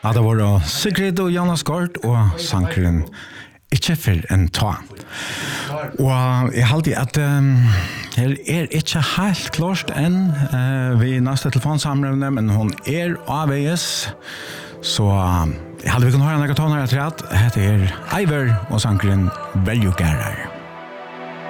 Ja, det var Sigrid og Jonas Gard og sankeren Ikke for en ta. Og jeg halte at her ikke helt klart enn vi neste telefonsamlerne, men hun avveis. Så jeg halte vi kunne høre en ton her etter at dette Iver og sankeren Veljugarer.